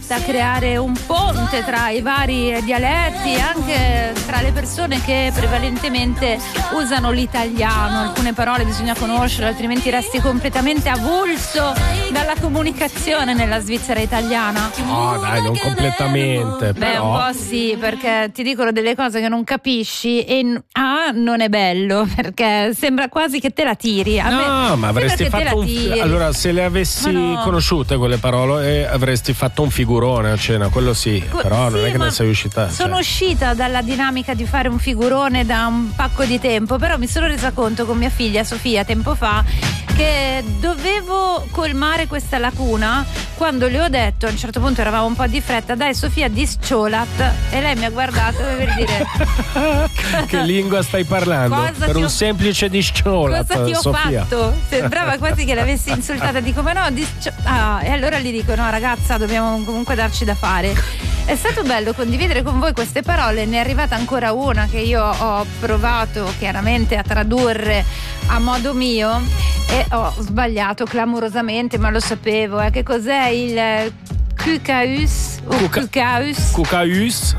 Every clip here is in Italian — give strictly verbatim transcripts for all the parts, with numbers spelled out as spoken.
provata a creare un ponte tra i vari dialetti, anche tra le persone che prevalentemente usano l'italiano. Alcune parole bisogna conoscere, altrimenti resti completamente avulso dalla comunicazione nella Svizzera italiana. No, dai, non completamente. Beh, però... un po' sì, perché ti dicono delle cose che non capisci e ah, non è bello, perché sembra quasi che te la tiri. A no, me ma avresti fatto un fi- allora se le avessi no. conosciute quelle parole eh, avresti fatto un figurone a cena, quello sì, Co- però sì, non è che ne sei uscita. Sono cioè. uscita dalla dinamica di fare un figurone da un pacco di tempo, però mi sono resa conto con mia figlia Sofia tempo fa che dovevo colmare questa lacuna quando le ho detto, a un certo punto eravamo un po' di fretta, dai Sofia dicciolat, e lei mi ha guardato per dire che lingua stai parlando? Cosa per un ho... semplice dicciolat, cosa ti ho Sofia? fatto? Sembrava quasi che l'avessi insultata, dico ma no discio... ah, e allora gli dico no ragazza dobbiamo comunque darci da fare. È stato bello condividere con voi queste parole, ne è arrivata ancora una che io ho provato chiaramente a tradurre a modo mio e ho sbagliato clamorosamente, ma lo sapevo. Eh. Che cos'è il Cucaus? O Cuca- Cucaus? Cucaus?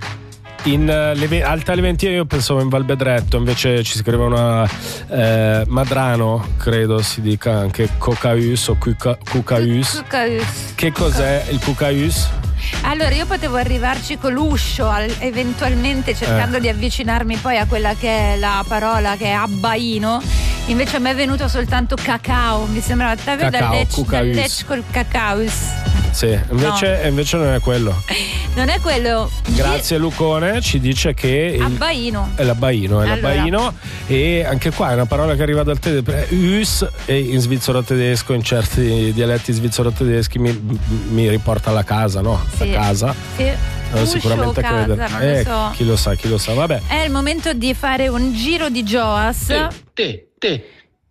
In uh, Leve- Alta Leventina io pensavo in Valbedretto, invece ci scrive una eh, Madrano, credo si dica anche Cucaus o Cuca- Cucaus. Cucaus. Che cos'è il Cucaus? Allora io potevo arrivarci con l'uscio al, eventualmente cercando eh. di avvicinarmi poi a quella che è la parola che è abbaino, invece a me è venuto soltanto cacao, mi sembrava davvero dal Lecce col cacaus. Sì, invece, no. invece non è quello. Non è quello. Grazie Lucone, ci dice che il, abbaino. È l'abbaino, è allora. l'abbaino, e anche qua è una parola che arriva dal tedesco, us, e in svizzero tedesco, in certi dialetti svizzero tedeschi mi, mi riporta alla casa, no? Sì. A casa. Sì. Allora, sicuramente casa, che non eh, lo so. Chi lo sa, chi lo sa, vabbè. È il momento di fare un giro di Joas. Te, te, te.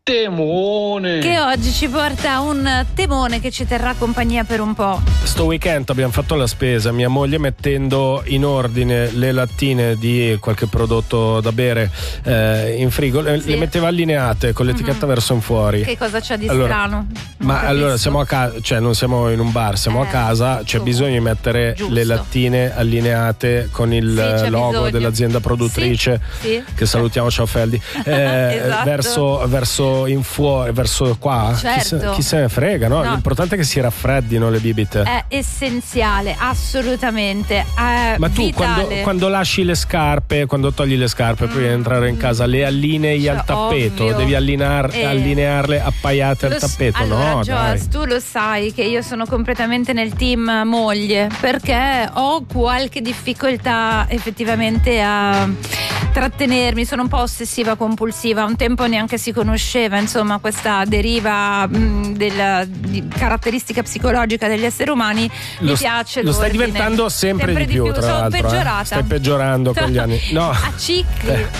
Temone che oggi ci porta un temone che ci terrà compagnia per un po'. Sto weekend abbiamo fatto la spesa, mia moglie mettendo in ordine le lattine di qualche prodotto da bere eh, in frigo, sì. le metteva allineate con l'etichetta mm-hmm. verso in fuori. Che cosa c'è di allora, strano? Ma capisco. Allora siamo a casa, cioè non siamo in un bar, siamo eh, a casa, c'è bisogno di mettere giusto. le lattine allineate con il sì, logo bisogno. dell'azienda produttrice, sì, sì. che salutiamo, ciao Feldi, eh, esatto. verso, verso in fuori, verso qua, certo. chi, se, chi se ne frega, no? no? L'importante è che si raffreddino le bibite. È essenziale, assolutamente. È Ma tu quando, vitale. quando lasci le scarpe, quando togli le scarpe mm. prima di entrare in casa, le allinei cioè, al tappeto, ovvio. devi allinear, eh, allinearle appaiate al tappeto, allora, no? Joas, tu lo sai che io sono completamente nel team moglie, perché ho qualche difficoltà effettivamente a trattenermi, sono un po' ossessiva compulsiva, un tempo neanche si conosceva insomma questa deriva mh, della di caratteristica psicologica degli esseri umani. Lo mi piace lo stai l'ordine. diventando sempre, sempre di più, più. tra sono l'altro peggiorata eh? Stai peggiorando con gli anni, no, a cicli.